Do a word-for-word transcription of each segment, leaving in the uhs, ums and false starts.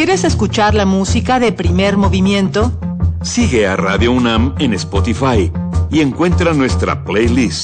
¿Quieres escuchar la música de Primer Movimiento? Sigue a Radio UNAM en Spotify y encuentra nuestra playlist.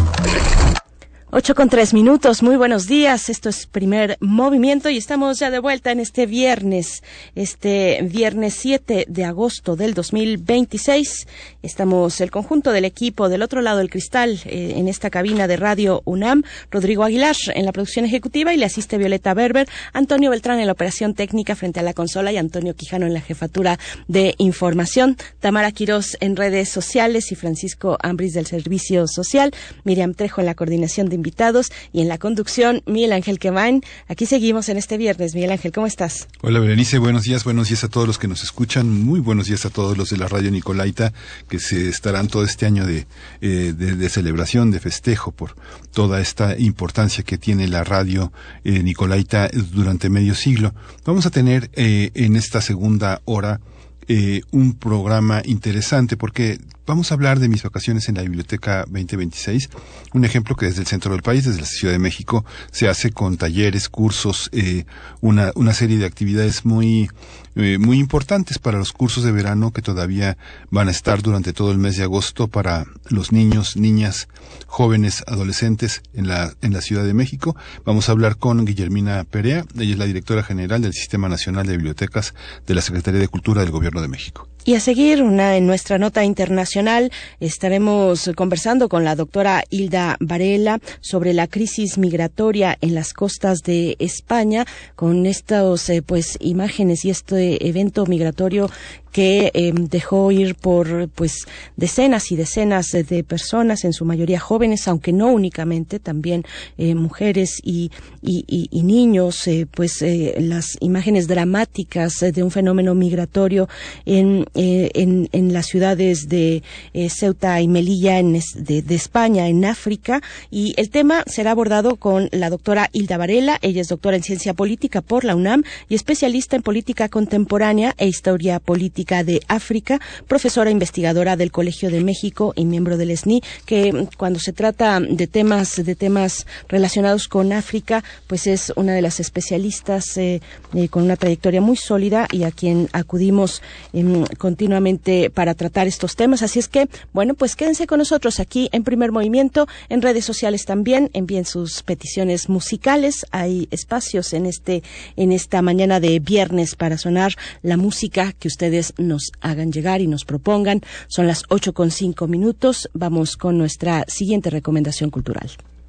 Ocho con tres minutos, muy buenos días, esto es Primer Movimiento y estamos ya de vuelta en este viernes, este viernes siete de agosto del dos mil veintiséis. Estamos el conjunto del equipo del otro lado del cristal eh, en esta cabina de Radio UNAM, Rodrigo Aguilar en la producción ejecutiva y le asiste Violeta Berber, Antonio Beltrán en la operación técnica frente a la consola y Antonio Quijano en la jefatura de información, Tamara Quirós en redes sociales y Francisco Ambris del servicio social, Miriam Trejo en la coordinación de invitados y en la conducción Miguel Ángel Quemain. Aquí seguimos en este viernes. Miguel Ángel, ¿cómo estás? Hola Berenice, buenos días, buenos días a todos los que nos escuchan, muy buenos días a todos los de la Radio Nicolaita que se estarán todo este año de, eh, de, de celebración, de festejo por toda esta importancia que tiene la Radio eh, Nicolaita durante medio siglo. Vamos a tener eh, en esta segunda hora Eh, un programa interesante porque vamos a hablar de mis vacaciones en la Biblioteca veinte veintiséis, un ejemplo que desde el centro del país, desde la Ciudad de México, se hace con talleres, cursos, eh, una, una serie de actividades muy, eh, muy importantes para los cursos de verano que todavía van a estar durante todo el mes de agosto para los niños, niñas, jóvenes, adolescentes en la, en la Ciudad de México. Vamos a hablar con Guillermina Perea, ella es la directora general del Sistema Nacional de Bibliotecas de la Secretaría de Cultura del Gobierno de México. Y a seguir, una, en nuestra nota internacional, estaremos conversando con la doctora Hilda Varela sobre la crisis migratoria en las costas de España, con estos, eh, pues, imágenes y este evento migratorio que eh, dejó ir por pues decenas y decenas de personas, en su mayoría jóvenes, aunque no únicamente, también eh, mujeres y, y, y, y niños, eh, pues eh, las imágenes dramáticas de un fenómeno migratorio en, eh, en, en las ciudades de eh, Ceuta y Melilla en, de, de España, en África, y el tema será abordado con la doctora Hilda Varela. Ella es doctora en Ciencia Política por la UNAM y especialista en Política Contemporánea e Historia Política de África, profesora investigadora del Colegio de México y miembro del S N I, que cuando se trata de temas de temas relacionados con África, pues es una de las especialistas eh, eh, con una trayectoria muy sólida y a quien acudimos eh, continuamente para tratar estos temas. Así es que, bueno, pues quédense con nosotros aquí en Primer Movimiento, en redes sociales también, envíen sus peticiones musicales, hay espacios en este en esta mañana de viernes para sonar la música que ustedes nos hagan llegar y nos propongan. Son las ocho con cinco minutos. Vamos con nuestra siguiente recomendación cultural.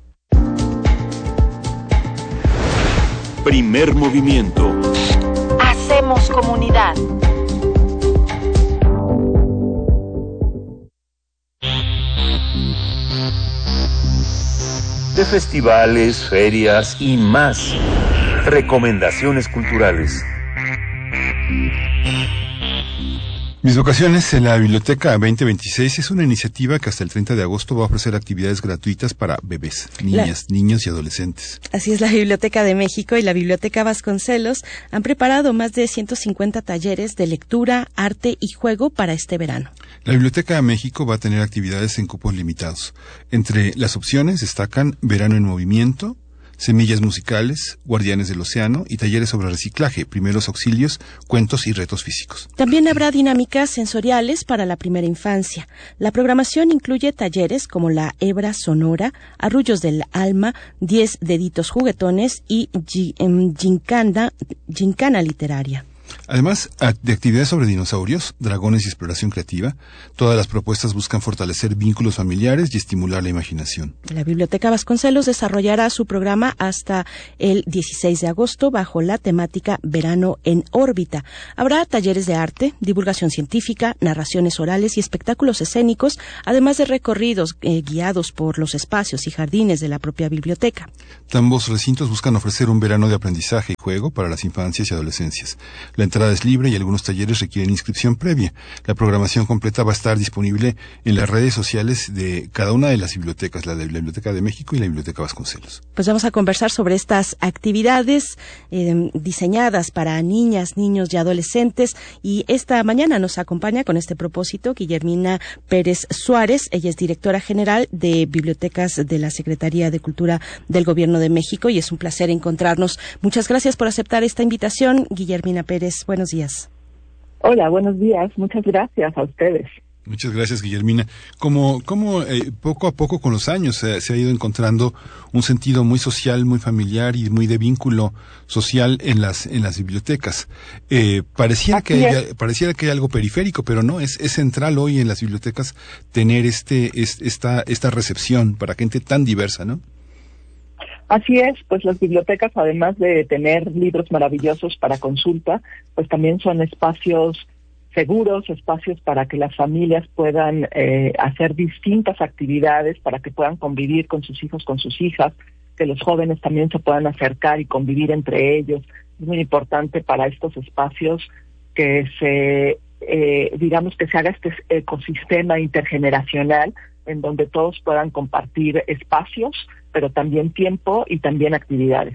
Primer Movimiento. Hacemos comunidad. De festivales, ferias y más. Recomendaciones culturales. Mis vacaciones en la Biblioteca veinte veintiséis es una iniciativa que hasta el treinta de agosto va a ofrecer actividades gratuitas para bebés, niñas, la... niños y adolescentes. Así es, la Biblioteca de México y la Biblioteca Vasconcelos han preparado más de ciento cincuenta talleres de lectura, arte y juego para este verano. La Biblioteca de México va a tener actividades en cupos limitados. Entre las opciones destacan Verano en Movimiento, Semillas Musicales, Guardianes del Océano y talleres sobre reciclaje, primeros auxilios, cuentos y retos físicos. También habrá dinámicas sensoriales para la primera infancia. La programación incluye talleres como la hebra sonora, arrullos del alma, diez deditos juguetones y gincana, gincana literaria. Además de actividades sobre dinosaurios, dragones y exploración creativa, todas las propuestas buscan fortalecer vínculos familiares y estimular la imaginación. La Biblioteca Vasconcelos desarrollará su programa hasta el dieciséis de agosto bajo la temática Verano en órbita. Habrá talleres de arte, divulgación científica, narraciones orales y espectáculos escénicos, además de recorridos eh, guiados por los espacios y jardines de la propia biblioteca. Ambos recintos buscan ofrecer un verano de aprendizaje y juego para las infancias y adolescencias. La entrada es libre y algunos talleres requieren inscripción previa. La programación completa va a estar disponible en las redes sociales de cada una de las bibliotecas, la de la Biblioteca de México y la Biblioteca Vasconcelos. Pues vamos a conversar sobre estas actividades eh, diseñadas para niñas, niños y adolescentes, y esta mañana nos acompaña con este propósito Guillermina Pérez Suárez. Ella es directora general de Bibliotecas de la Secretaría de Cultura del Gobierno de México y es un placer encontrarnos. Muchas gracias por aceptar esta invitación, Guillermina Pérez González. Buenos días. Hola, buenos días. Muchas gracias a ustedes. Muchas gracias, Guillermina. Como, como eh, poco a poco con los años eh, se ha ido encontrando un sentido muy social, muy familiar y muy de vínculo social en las en las bibliotecas. Eh, pareciera que hay, pareciera que hay algo periférico, pero no, es, es central hoy en las bibliotecas tener este es, esta esta recepción para gente tan diversa, ¿no? Así es, pues las bibliotecas, además de tener libros maravillosos para consulta, pues también son espacios seguros, espacios para que las familias puedan eh, hacer distintas actividades, para que puedan convivir con sus hijos, con sus hijas, que los jóvenes también se puedan acercar y convivir entre ellos. Es muy importante para estos espacios que se, eh, digamos que se haga este ecosistema intergeneracional en donde todos puedan compartir espacios, pero también tiempo y también actividades.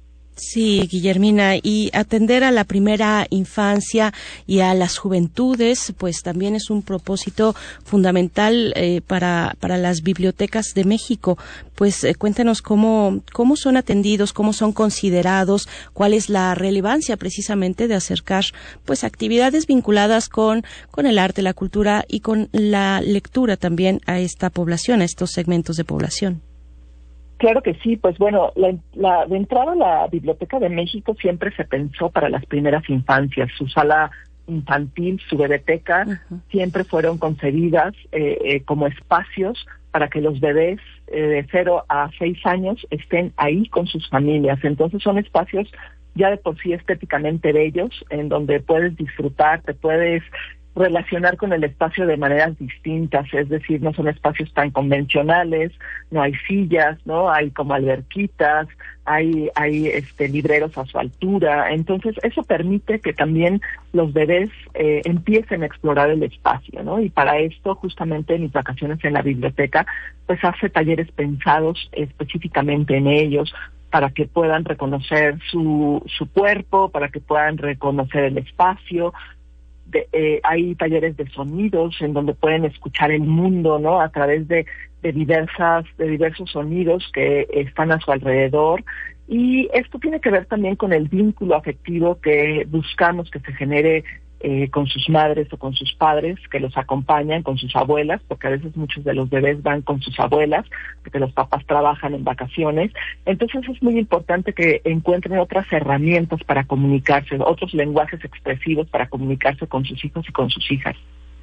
Sí, Guillermina, y atender a la primera infancia y a las juventudes, pues también es un propósito fundamental eh, para para las bibliotecas de México. Pues eh, cuéntanos cómo cómo son atendidos, cómo son considerados, cuál es la relevancia precisamente de acercar pues actividades vinculadas con con el arte, la cultura y con la lectura también a esta población, a estos segmentos de población. Claro que sí, pues bueno, la, la, de entrada la Biblioteca de México siempre se pensó para las primeras infancias. Su sala infantil, su biblioteca, uh-huh. siempre fueron concebidas eh, eh, como espacios para que los bebés eh, de cero a seis años estén ahí con sus familias. Entonces son espacios ya de por sí estéticamente bellos, en donde puedes disfrutar, te puedes relacionar con el espacio de maneras distintas, es decir, no son espacios tan convencionales, no hay sillas, no hay como alberquitas, hay hay este libreros a su altura, entonces eso permite que también los bebés eh, empiecen a explorar el espacio, ¿no? Y para esto, justamente en mis vacaciones en la biblioteca, pues hace talleres pensados específicamente en ellos, para que puedan reconocer su su cuerpo, para que puedan reconocer el espacio. De, eh, hay talleres de sonidos en donde pueden escuchar el mundo, ¿no? A través de, de diversas, de diversos sonidos que están a su alrededor. Y esto tiene que ver también con el vínculo afectivo que buscamos que se genere eh, con sus madres o con sus padres, que los acompañan, con sus abuelas, porque a veces muchos de los bebés van con sus abuelas, porque los papás trabajan en vacaciones. Entonces es muy importante que encuentren otras herramientas para comunicarse, otros lenguajes expresivos para comunicarse con sus hijos y con sus hijas.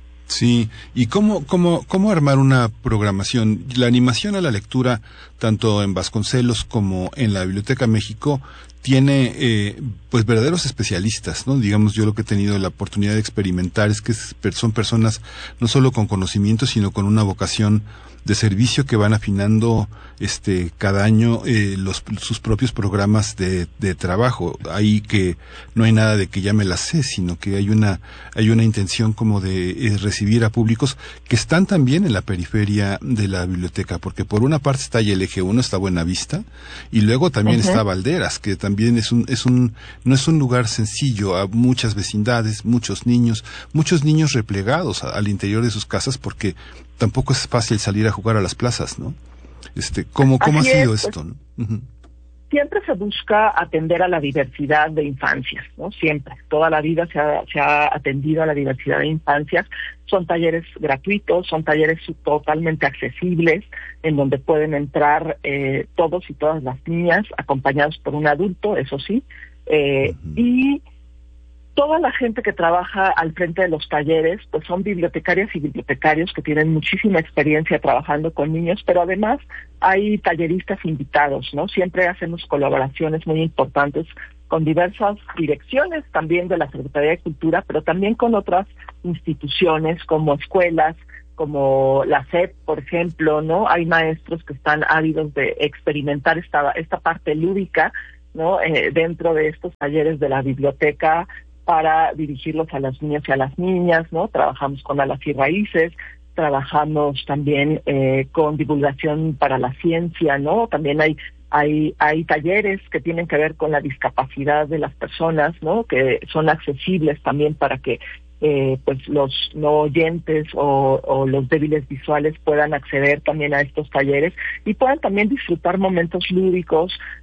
Sí, ¿y cómo, cómo, cómo armar una programación? La animación a la lectura, tanto en Vasconcelos como en la Biblioteca México, tiene eh, pues verdaderos especialistas, ¿no? Digamos, yo lo que he tenido la oportunidad de experimentar es que son personas no solo con conocimiento, sino con una vocación de servicio que van afinando este cada año eh, los sus propios programas de, de trabajo. Ahí que no hay nada de que ya me la sé, sino que hay una hay una intención como de eh, recibir a públicos que están también en la periferia de la biblioteca, porque por una parte está ahí el eje uno, está Buenavista, y luego también uh-huh. está Valderas, que también es un es un no es un lugar sencillo, a muchas vecindades, muchos niños, muchos niños replegados a, al interior de sus casas, porque tampoco es fácil salir a jugar a las plazas, ¿no? Este, ¿cómo, cómo ha sido es, esto? Pues, uh-huh. Siempre se busca atender a la diversidad de infancias, ¿no? Siempre. Toda la vida se ha, se ha atendido a la diversidad de infancias. Son talleres gratuitos, son talleres totalmente accesibles, en donde pueden entrar eh, todos y todas las niñas, acompañados por un adulto, eso sí, eh, uh-huh. y toda la gente que trabaja al frente de los talleres, pues son bibliotecarias y bibliotecarios que tienen muchísima experiencia trabajando con niños, pero además hay talleristas invitados, ¿no? Siempre hacemos colaboraciones muy importantes con diversas direcciones, también de la Secretaría de Cultura, pero también con otras instituciones como escuelas, como la S E P, por ejemplo, ¿no? Hay maestros que están ávidos de experimentar esta esta parte lúdica, ¿no? Eh, dentro de estos talleres de la biblioteca, para dirigirlos a las niñas y a las niñas, ¿no? Trabajamos con Alas y Raíces, trabajamos también eh, con divulgación para la ciencia, ¿no? También hay hay hay talleres que tienen que ver con la discapacidad de las personas, ¿no? Que son accesibles también para que eh, pues los no oyentes o, o los débiles visuales puedan acceder también a estos talleres y puedan también disfrutar momentos lúdicos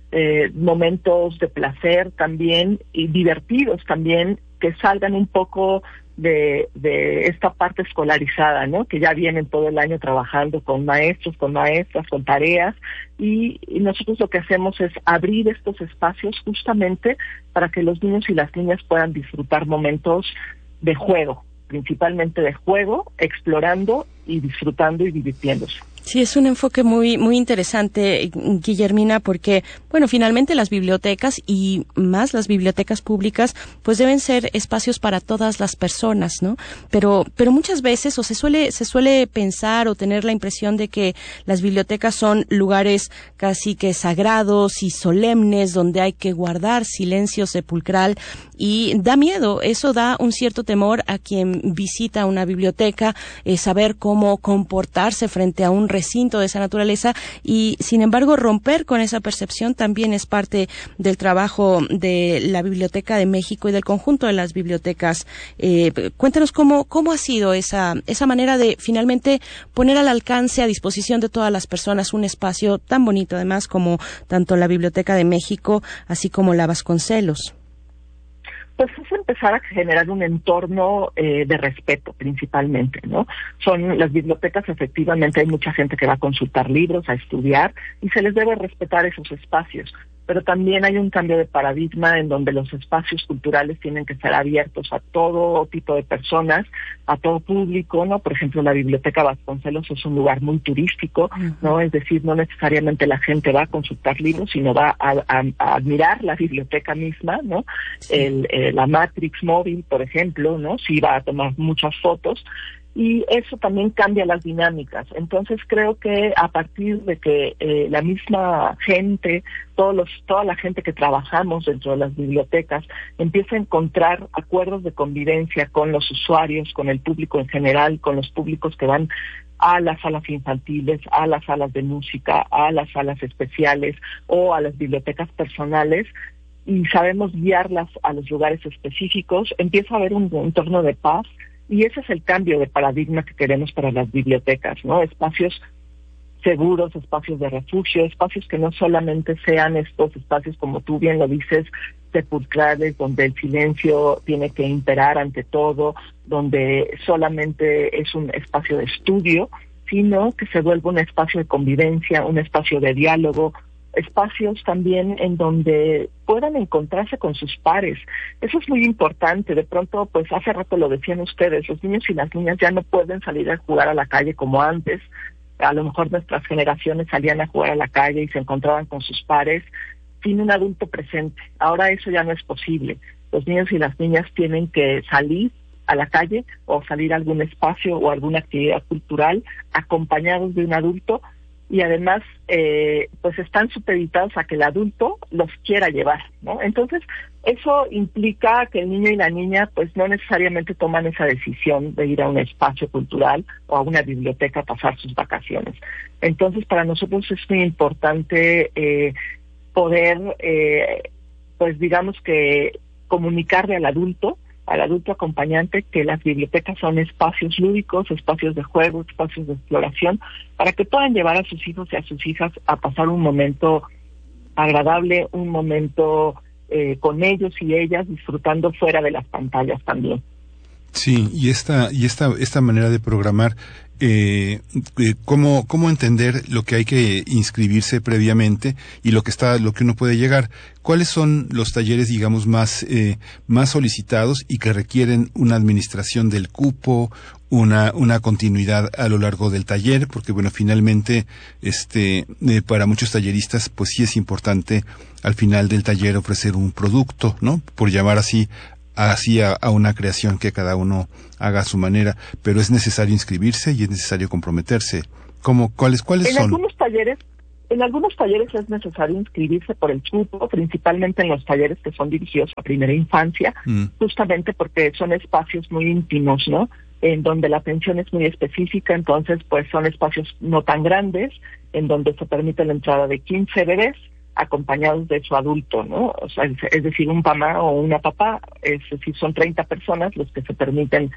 eh, momentos de placer también y divertidos también, que salgan un poco de, de esta parte escolarizada, ¿no? Que ya vienen todo el año trabajando con maestros, con maestras, con tareas, y, y nosotros lo que hacemos es abrir estos espacios justamente para que los niños y las niñas puedan disfrutar momentos de juego, principalmente de juego, explorando y disfrutando y divirtiéndose. Sí, es un enfoque muy muy interesante, Guillermina, porque, bueno, finalmente las bibliotecas y más las bibliotecas públicas, pues deben ser espacios para todas las personas, ¿no? Pero pero muchas veces o se suele se suele pensar o tener la impresión de que las bibliotecas son lugares casi que sagrados y solemnes donde hay que guardar silencio sepulcral, y da miedo, eso da un cierto temor a quien visita una biblioteca, eh, saber cómo comportarse frente a un recinto de esa naturaleza, y sin embargo romper con esa percepción también es parte del trabajo de la Biblioteca de México y del conjunto de las bibliotecas. Eh, cuéntanos cómo cómo ha sido esa esa manera de finalmente poner al alcance, a disposición de todas las personas, un espacio tan bonito además como tanto la Biblioteca de México así como la Vasconcelos. Pues es empezar a generar un entorno eh, de respeto principalmente, ¿no? Son las bibliotecas, efectivamente hay mucha gente que va a consultar libros, a estudiar, y se les debe respetar esos espacios, pero también hay un cambio de paradigma en donde los espacios culturales tienen que estar abiertos a todo tipo de personas, a todo público, ¿no? Por ejemplo, la Biblioteca Vasconcelos es un lugar muy turístico, ¿no? Es decir, no necesariamente la gente va a consultar libros, sino va a, a, a admirar la biblioteca misma, ¿no? Sí. El, eh, la Matrix móvil, por ejemplo, ¿no? Sí va a tomar muchas fotos, y eso también cambia las dinámicas. Entonces creo que a partir de que eh, la misma gente, todos los, toda la gente que trabajamos dentro de las bibliotecas empieza a encontrar acuerdos de convivencia con los usuarios, con el público en general, con los públicos que van a las salas infantiles, a las salas de música, a las salas especiales o a las bibliotecas personales, y sabemos guiarlas a los lugares específicos, empieza a haber un entorno de paz. Y ese es el cambio de paradigma que queremos para las bibliotecas, ¿no? Espacios seguros, espacios de refugio, espacios que no solamente sean estos espacios, como tú bien lo dices, sepulcrales, donde el silencio tiene que imperar ante todo, donde solamente es un espacio de estudio, sino que se vuelva un espacio de convivencia, un espacio de diálogo, espacios también en donde puedan encontrarse con sus pares. Eso es muy importante. De pronto, pues hace rato lo decían ustedes, los niños y las niñas ya no pueden salir a jugar a la calle como antes. A lo mejor nuestras generaciones salían a jugar a la calle y se encontraban con sus pares sin un adulto presente. Ahora eso ya no es posible. Los niños y las niñas tienen que salir a la calle o salir a algún espacio o alguna actividad cultural acompañados de un adulto, y además eh, pues están supeditados a que el adulto los quiera llevar, ¿no? Entonces eso implica que el niño y la niña pues no necesariamente toman esa decisión de ir a un espacio cultural o a una biblioteca a pasar sus vacaciones. Entonces para nosotros es muy importante eh, poder eh, pues digamos que comunicarle al adulto al adulto acompañante que las bibliotecas son espacios lúdicos, espacios de juego, espacios de exploración, para que puedan llevar a sus hijos y a sus hijas a pasar un momento agradable, un momento eh, con ellos y ellas, disfrutando fuera de las pantallas también. Sí, y esta y esta esta manera de programar, eh, eh, cómo cómo entender lo que hay que inscribirse previamente y lo que está lo que uno puede llegar. ¿Cuáles son los talleres, digamos, más eh, más solicitados y que requieren una administración del cupo, una una continuidad a lo largo del taller? Porque bueno, finalmente este eh, para muchos talleristas pues sí es importante al final del taller ofrecer un producto, ¿no? Por llamar así así a, a una creación que cada uno haga a su manera, pero es necesario inscribirse y es necesario comprometerse. ¿Cómo, cuáles cuáles en son? Algunos talleres, en algunos talleres es necesario inscribirse por el cupo, principalmente en los talleres que son dirigidos a primera infancia, mm. justamente porque son espacios muy íntimos, ¿no? En donde la atención es muy específica, entonces pues son espacios no tan grandes, en donde se permite la entrada de quince bebés, acompañados de su adulto, ¿no? O sea, es, es decir, un mamá o una papá, es decir, son treinta personas los que se permiten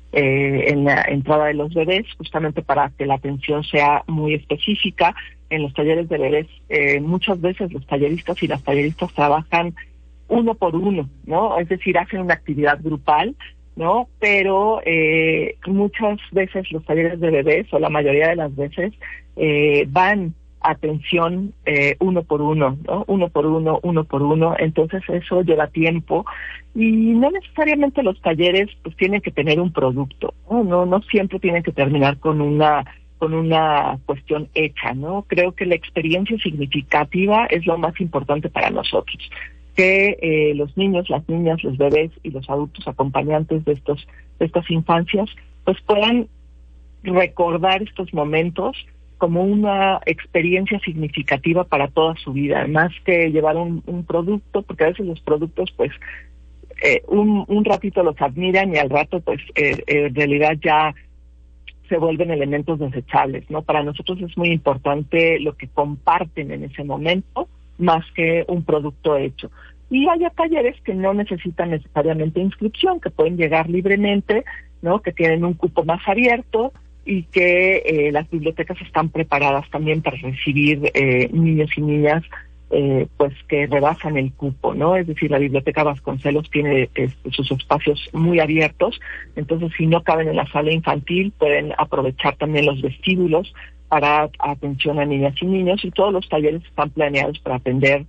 eh, en la entrada de los bebés, justamente para que la atención sea muy específica. En los talleres de bebés, eh, muchas veces los talleristas y las talleristas trabajan uno por uno, ¿no? Es decir, hacen una actividad grupal, ¿no? Pero eh, muchas veces los talleres de bebés, o la mayoría de las veces, eh, van a atención eh, uno por uno, ¿no? Uno por uno, uno por uno. Entonces eso lleva tiempo y no necesariamente los talleres pues tienen que tener un producto, ¿no? No, no siempre tienen que terminar con una con una cuestión hecha, ¿no? Creo que la experiencia significativa es lo más importante para nosotros, que eh, los niños, las niñas, los bebés y los adultos acompañantes de estos de estas infancias pues puedan recordar estos momentos como una experiencia significativa para toda su vida, más que llevar un, un producto, porque a veces los productos pues eh, un, un ratito los admiran y al rato pues eh, eh, en realidad ya se vuelven elementos desechables, ¿no? Para nosotros es muy importante lo que comparten en ese momento, más que un producto hecho. Y hay talleres que no necesitan necesariamente inscripción, que pueden llegar libremente, ¿no? Que tienen un cupo más abierto y que eh, las bibliotecas están preparadas también para recibir eh, niños y niñas eh, pues que rebasan el cupo, ¿no? Es decir, la Biblioteca Vasconcelos tiene eh, sus espacios muy abiertos, entonces si no caben en la sala infantil pueden aprovechar también los vestíbulos para atención a niñas y niños, y todos los talleres están planeados para atender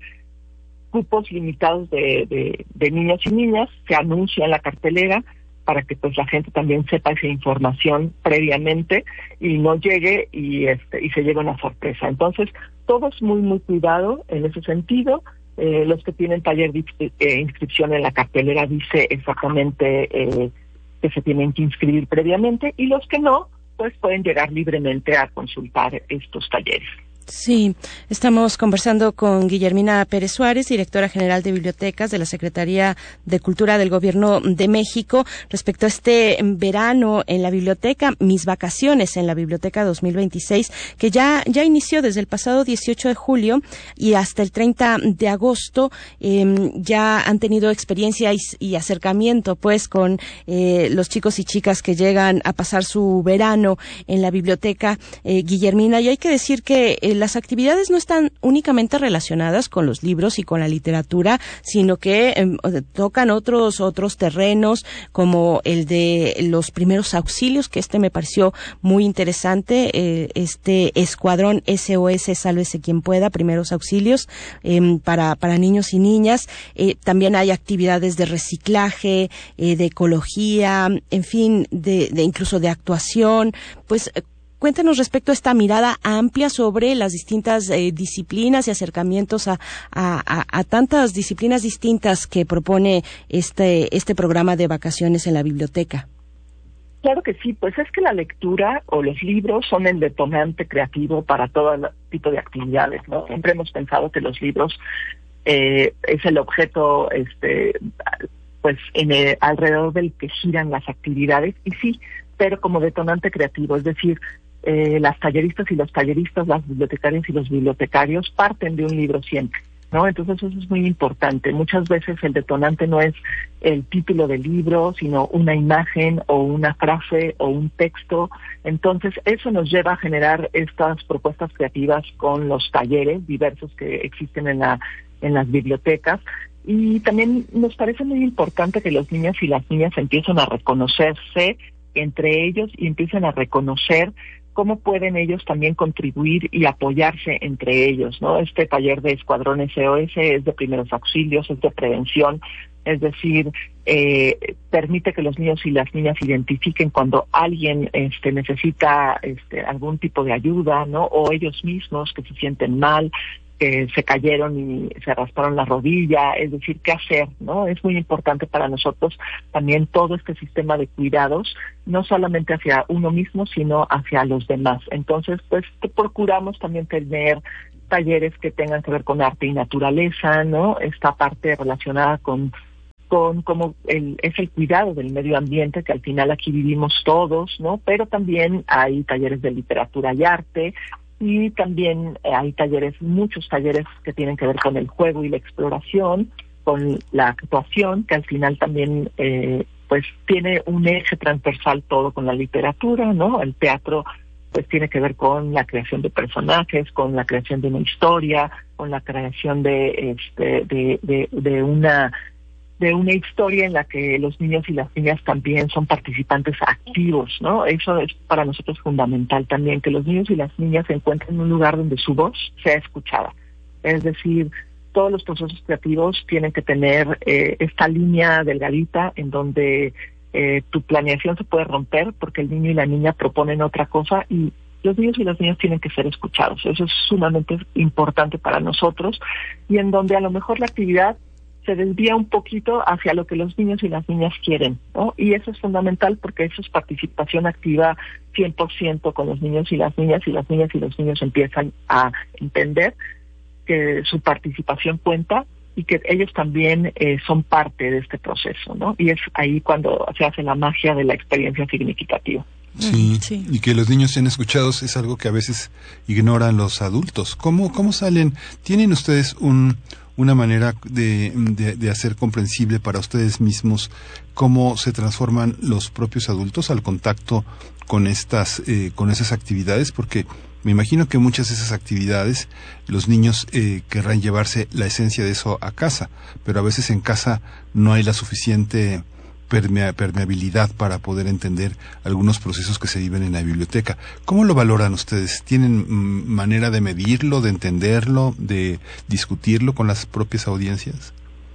cupos limitados de, de, de niños y niñas. Se anuncia en la cartelera para que pues la gente también sepa esa información previamente y no llegue y este y se lleve una sorpresa. Entonces, todo es muy, muy cuidado en ese sentido. Eh, los que tienen taller de eh, inscripción en la cartelera dice exactamente eh, que se tienen que inscribir previamente, y los que no, pues pueden llegar libremente a consultar estos talleres. Sí, estamos conversando con Guillermina Pérez Suárez, directora general de Bibliotecas de la Secretaría de Cultura del Gobierno de México, respecto a este verano en la biblioteca, Mis Vacaciones en la Biblioteca dos mil veintiséis, que ya ya inició desde el pasado dieciocho de julio y hasta el treinta de agosto. Eh, ya han tenido experiencia y, y acercamiento pues con eh, los chicos y chicas que llegan a pasar su verano en la biblioteca, eh, Guillermina, y hay que decir que el las actividades no están únicamente relacionadas con los libros y con la literatura, sino que eh, tocan otros otros terrenos, como el de los primeros auxilios, que este me pareció muy interesante, eh, este escuadrón S O S, Sálvese quien pueda, primeros auxilios eh, para para niños y niñas. Eh, también hay actividades de reciclaje, eh, de ecología, en fin, de, de incluso de actuación, pues. Cuéntanos respecto a esta mirada amplia sobre las distintas eh, disciplinas y acercamientos a, a, a, a tantas disciplinas distintas que propone este este programa de vacaciones en la biblioteca. Claro que sí, pues es que la lectura o los libros son el detonante creativo para todo tipo de actividades, ¿no? Siempre hemos pensado que los libros eh, es el objeto, este, pues en el, alrededor del que giran las actividades, y sí, pero como detonante creativo, es decir, Eh, las talleristas y los talleristas, las bibliotecarias y los bibliotecarios parten de un libro siempre, ¿no? Entonces eso es muy importante. Muchas veces el detonante no es el título del libro, sino una imagen o una frase o un texto. Entonces eso nos lleva a generar estas propuestas creativas con los talleres diversos que existen en la en las bibliotecas. Y también nos parece muy importante que los niños y las niñas empiecen a reconocerse entre ellos y empiecen a reconocer cómo pueden ellos también contribuir y apoyarse entre ellos, ¿no? Este taller de Escuadrón S O S es de primeros auxilios, es de prevención, es decir, eh, permite que los niños y las niñas identifiquen cuando alguien este, necesita este, algún tipo de ayuda, ¿no? O ellos mismos que se sienten mal, que se cayeron y se rasparon la rodilla, es decir, qué hacer, ¿no? Es muy importante para nosotros también todo este sistema de cuidados, no solamente hacia uno mismo, sino hacia los demás. Entonces, pues, procuramos también tener talleres que tengan que ver con arte y naturaleza, ¿no? Esta parte relacionada con con cómo el, es el cuidado del medio ambiente, que al final aquí vivimos todos, ¿no? Pero también hay talleres de literatura y arte, y también eh, hay talleres, muchos talleres que tienen que ver con el juego y la exploración, con la actuación, que al final también eh, pues tiene un eje transversal todo con la literatura, ¿no? El teatro pues tiene que ver con la creación de personajes, con la creación de una historia, con la creación de este de de, de una de una historia en la que los niños y las niñas también son participantes activos, ¿no? Eso es para nosotros fundamental también, que los niños y las niñas se encuentren en un lugar donde su voz sea escuchada. Es decir, todos los procesos creativos tienen que tener eh, esta línea delgadita en donde eh, tu planeación se puede romper porque el niño y la niña proponen otra cosa y los niños y las niñas tienen que ser escuchados. Eso es sumamente importante para nosotros y en donde a lo mejor la actividad se desvía un poquito hacia lo que los niños y las niñas quieren, ¿no? Y eso es fundamental porque eso es participación activa cien por ciento con los niños y las niñas, y las niñas y los niños empiezan a entender que su participación cuenta y que ellos también eh, son parte de este proceso, ¿no? Y es ahí cuando se hace la magia de la experiencia significativa. Sí, sí, y que los niños sean escuchados es algo que a veces ignoran los adultos. ¿Cómo, cómo salen? ¿Tienen ustedes un... una manera de, de, de hacer comprensible para ustedes mismos cómo se transforman los propios adultos al contacto con estas, eh, con esas actividades? Porque me imagino que muchas de esas actividades los niños eh, querrán llevarse la esencia de eso a casa, pero a veces en casa no hay la suficiente permea, permeabilidad para poder entender algunos procesos que se viven en la biblioteca. ¿Cómo lo valoran ustedes? ¿Tienen mm, manera de medirlo, de entenderlo, de discutirlo con las propias audiencias?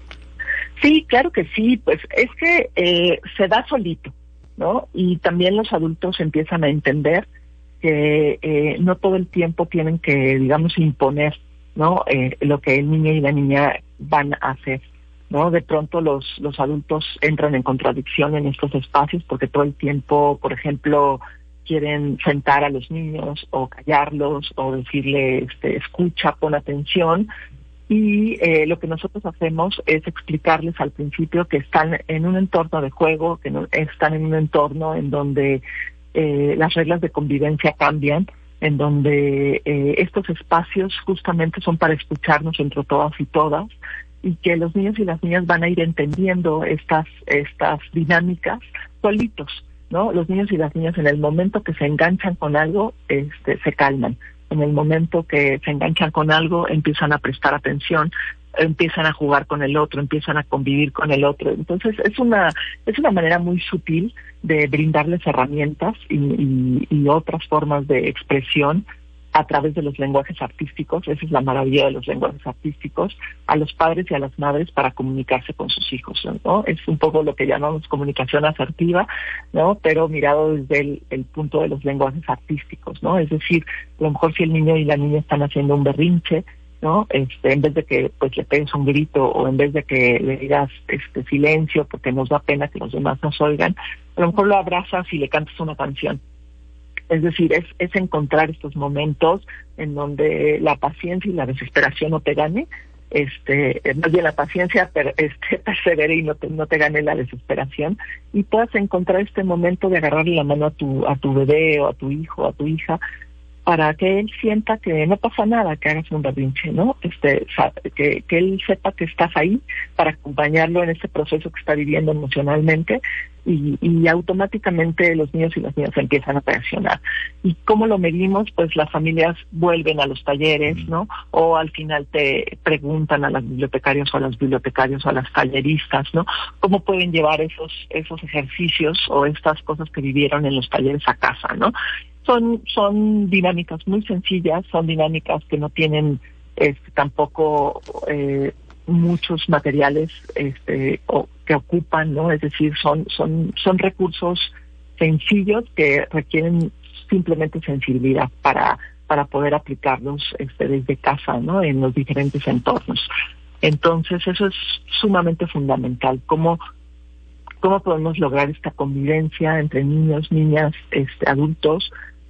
Sí, claro que sí, pues es que eh, se da solito, ¿no? Y también los adultos empiezan a entender que eh, no todo el tiempo tienen que, digamos, imponer, ¿no? Eh, lo que el niño y la niña van a hacer, ¿no? De pronto los los adultos entran en contradicción en estos espacios porque todo el tiempo, por ejemplo, quieren sentar a los niños o callarlos o decirle, este, escucha, pon atención. Y eh, lo que nosotros hacemos es explicarles al principio que están en un entorno de juego, que no, están en un entorno en donde eh, las reglas de convivencia cambian, en donde eh, estos espacios justamente son para escucharnos entre todas y todas, y que los niños y las niñas van a ir entendiendo estas estas dinámicas solitos, ¿no? Los niños y las niñas en el momento que se enganchan con algo, este, se calman. En el momento que se enganchan con algo, empiezan a prestar atención, empiezan a jugar con el otro, empiezan a convivir con el otro. Entonces es una es una manera muy sutil de brindarles herramientas y, y, y otras formas de expresión a través de los lenguajes artísticos. Esa es la maravilla de los lenguajes artísticos, a los padres y a las madres para comunicarse con sus hijos, ¿no? Es un poco lo que llamamos comunicación asertiva, ¿no? Pero mirado desde el, el punto de los lenguajes artísticos, ¿no? Es decir, a lo mejor si el niño y la niña están haciendo un berrinche, ¿no? Este, en vez de que pues le pegues un grito o en vez de que le digas este silencio porque nos da pena que los demás nos oigan, a lo mejor lo abrazas y le cantas una canción. Es decir, es, es encontrar estos momentos en donde la paciencia y la desesperación no te gane, este, más bien la paciencia per, este, persevere y no te, no te gane la desesperación, y puedas encontrar este momento de agarrarle la mano a tu, a tu bebé o a tu hijo o a tu hija, para que él sienta que no pasa nada, que hagas un berrinche, ¿no? Este, que, que él sepa que estás ahí para acompañarlo en este proceso que está viviendo emocionalmente, y, y automáticamente los niños y las niñas empiezan a reaccionar. ¿Y cómo lo medimos? Pues las familias vuelven a los talleres, ¿no? O al final te preguntan a las bibliotecarios o a los bibliotecarios o a las talleristas, ¿no? ¿Cómo pueden llevar esos, esos ejercicios o estas cosas que vivieron en los talleres a casa, ¿no? Son son dinámicas muy sencillas, son dinámicas que no tienen este, tampoco eh, muchos materiales este, o, que ocupan, ¿no? Es decir, son son son recursos sencillos que requieren simplemente sensibilidad para para poder aplicarlos este, desde casa, ¿no? En los diferentes entornos. Entonces eso es sumamente fundamental. Cómo cómo podemos lograr esta convivencia entre niños, niñas, este, adultos.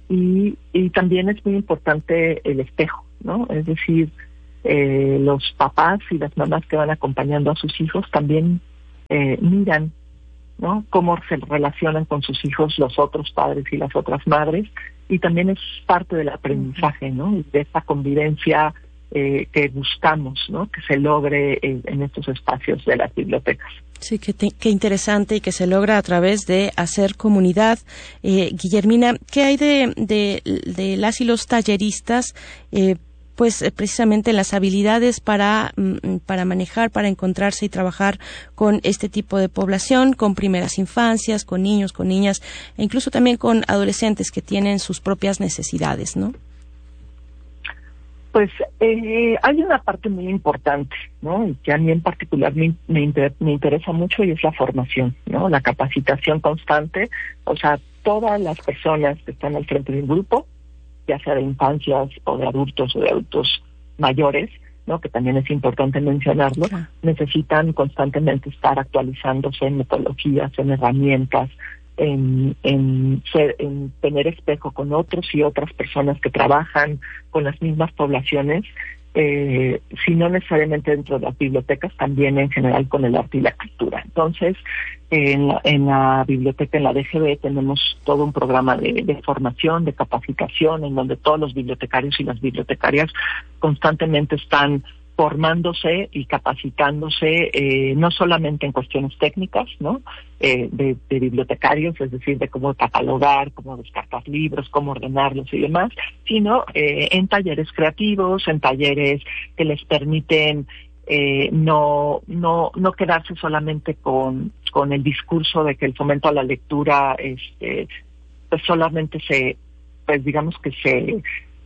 Y, y también es muy importante el espejo, ¿no? Es decir, eh, los papás y las mamás que van acompañando a sus hijos también eh, miran, ¿no? Cómo se relacionan con sus hijos los otros padres y las otras madres, y también es parte del aprendizaje, ¿no? De esta convivencia eh, que buscamos, ¿no? Que se logre en, en estos espacios de las bibliotecas. Sí, qué, qué interesante y que se logra a través de hacer comunidad. Eh, Guillermina, ¿qué hay de, de, de las y los talleristas? Eh, pues eh, precisamente en las habilidades para, mm, para manejar, para encontrarse y trabajar con este tipo de población, con primeras infancias, con niños, con niñas, e incluso también con adolescentes que tienen sus propias necesidades, ¿no? Pues eh, hay una parte muy importante, ¿no? Y que a mí en particular me, me, inter, me interesa mucho, y es la formación, ¿no? La capacitación constante. O sea, todas las personas que están al frente de un grupo, ya sea de infancias o de adultos o de adultos mayores, ¿no? Que también es importante mencionarlo, Claro. necesitan constantemente estar actualizándose en metodologías, en herramientas, en, en, ser, en tener espejo con otros y otras personas que trabajan con las mismas poblaciones, eh, si no necesariamente dentro de las bibliotecas, también en general con el arte y la cultura. Entonces, en la, en la biblioteca, en la D G B, tenemos todo un programa de, de formación, de capacitación, en donde todos los bibliotecarios y las bibliotecarias constantemente están formándose y capacitándose, eh, no solamente en cuestiones técnicas, ¿no? Eh, de, de bibliotecarios, es decir, de cómo catalogar, cómo descartar libros, cómo ordenarlos y demás, sino eh, en talleres creativos, en talleres que les permiten eh, no no no quedarse solamente con con el discurso de que el fomento a la lectura, este, pues solamente se, pues digamos que se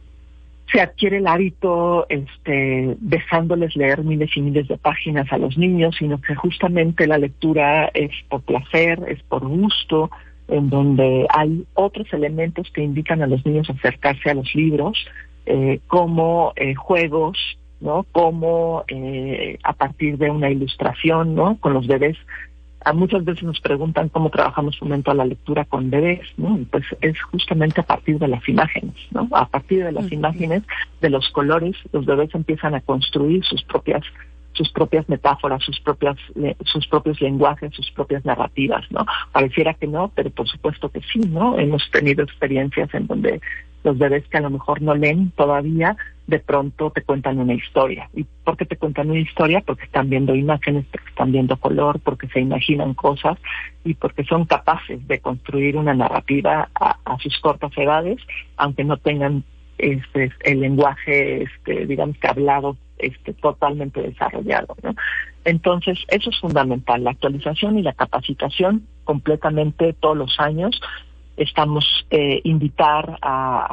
se adquiere el hábito este, dejándoles leer miles y miles de páginas a los niños, sino que justamente la lectura es por placer, es por gusto, en donde hay otros elementos que invitan a los niños a acercarse a los libros, eh, como eh, juegos, ¿no? Como eh, a partir de una ilustración, ¿no? Con los bebés. A muchas veces nos preguntan cómo trabajamos fomento a la lectura con bebés, ¿no? Y pues es justamente a partir de las imágenes, ¿no? A partir de las uh-huh. imágenes, de los colores, los bebés empiezan a construir sus propias sus propias metáforas, sus propias sus propios lenguajes, sus propias narrativas, ¿no? Pareciera que no, pero por supuesto que sí, ¿no? Hemos tenido experiencias en donde los bebés que a lo mejor no leen todavía, de pronto te cuentan una historia. ¿Y por qué te cuentan una historia? Porque están viendo imágenes, porque están viendo color, porque se imaginan cosas y porque son capaces de construir una narrativa a, a sus cortas edades, aunque no tengan este el lenguaje, este digamos que hablado, este totalmente desarrollado, ¿no? Entonces, eso es fundamental, la actualización y la capacitación completamente todos los años. Estamos eh, invitar a,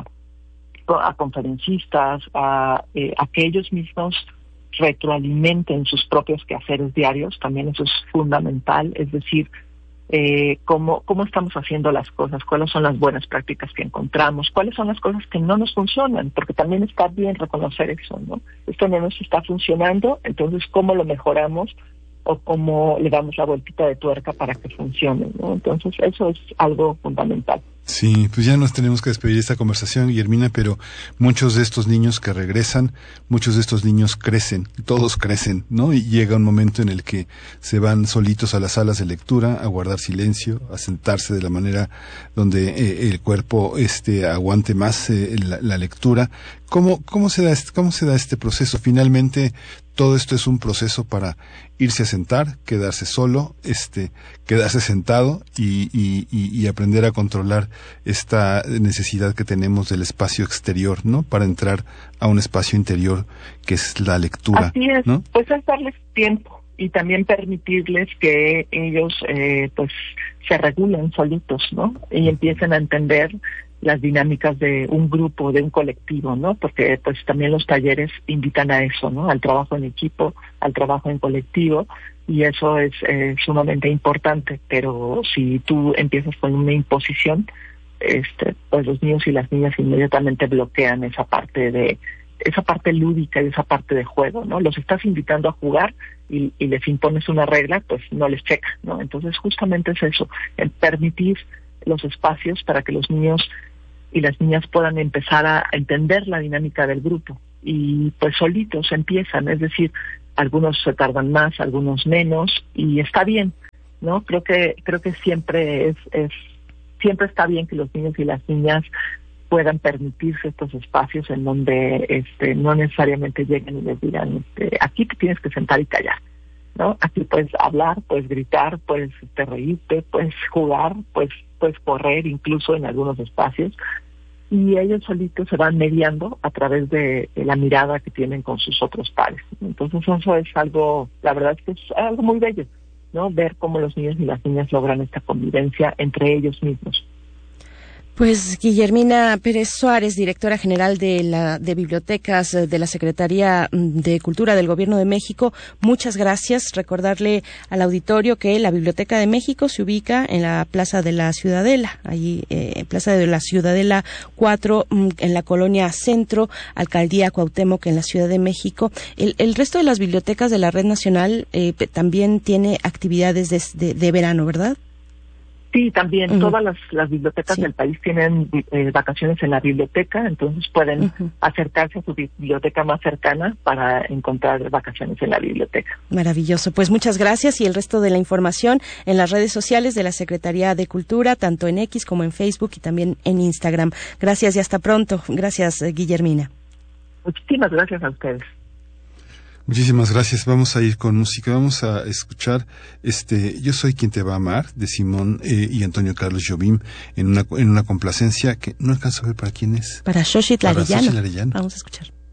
a conferencistas, a, eh, a que ellos mismos retroalimenten sus propios quehaceres diarios, también eso es fundamental, es decir, eh, cómo, cómo estamos haciendo las cosas, cuáles son las buenas prácticas que encontramos, cuáles son las cosas que no nos funcionan, porque también está bien reconocer eso, ¿no? Esto no nos está funcionando, entonces cómo lo mejoramos o cómo le damos la vueltita de tuerca para que funcione, ¿no? Entonces eso es algo fundamental. Sí, pues ya nos tenemos que despedir de esta conversación, Guillermina, pero muchos de estos niños que regresan, muchos de estos niños crecen, todos crecen, ¿no? Y llega un momento en el que se van solitos a las salas de lectura, a guardar silencio, a sentarse de la manera donde eh, el cuerpo este aguante más eh, la, la lectura. ¿Cómo, cómo se da este, cómo se da este proceso? Finalmente, todo esto es un proceso para irse a sentar, quedarse solo, este, quedarse sentado y, y, y, y aprender a controlar esta necesidad que tenemos del espacio exterior, ¿no? Para entrar a un espacio interior que es la lectura. Así es, ¿no? Pues es darles tiempo y también permitirles que ellos, eh, pues, se regulen solitos, ¿no? Y empiecen a entender las dinámicas de un grupo, de un colectivo, ¿no? Porque pues también los talleres invitan a eso, ¿no? Al trabajo en equipo, al trabajo en colectivo, y eso es eh, sumamente importante. Pero si tú empiezas con una imposición, este, pues los niños y las niñas inmediatamente bloquean esa parte de esa parte lúdica y esa parte de juego, ¿no? Los estás invitando a jugar y, y les impones una regla, pues no les checa, ¿no? Entonces justamente es eso, el permitir los espacios para que los niños y las niñas puedan empezar a entender la dinámica del grupo y pues solitos empiezan, es decir, algunos se tardan más, algunos menos y está bien, ¿no? Creo que creo que siempre es, es siempre está bien que los niños y las niñas puedan permitirse estos espacios en donde este no necesariamente lleguen y les digan, este, aquí te tienes que sentar y callar, ¿no? Aquí puedes hablar, puedes gritar, puedes este, reírte, puedes jugar, puedes, puedes correr incluso en algunos espacios, y ellos solitos se van mediando a través de, de la mirada que tienen con sus otros pares. Entonces eso es algo, la verdad es que es algo muy bello, ¿no? Ver cómo los niños y las niñas logran esta convivencia entre ellos mismos. Pues Guillermina Pérez Suárez, directora general de la de Bibliotecas de la Secretaría de Cultura del Gobierno de México, muchas gracias. Recordarle al auditorio que la Biblioteca de México se ubica en la Plaza de la Ciudadela, ahí eh, Plaza de la Ciudadela cuatro, en la colonia Centro, Alcaldía Cuauhtémoc, en la Ciudad de México. El, el resto de las bibliotecas de la Red Nacional eh, también tiene actividades de, de, de verano, ¿verdad? Sí, también uh-huh. todas las, las bibliotecas sí. del país tienen eh, vacaciones en la biblioteca, entonces pueden uh-huh. acercarse a su biblioteca más cercana para encontrar vacaciones en la biblioteca. Maravilloso, pues muchas gracias, y el resto de la información en las redes sociales de la Secretaría de Cultura, tanto en X como en Facebook y también en Instagram. Gracias y hasta pronto. Gracias, Guillermina. Muchísimas gracias a ustedes. Muchísimas gracias. Vamos a ir con música. Vamos a escuchar este Yo soy quien te va a amar, de Simón eh, y Antonio Carlos Jobim, en una en una complacencia que no alcanzo a ver para quién es. Para Xochitl Arellano. Arellano. Vamos a escuchar.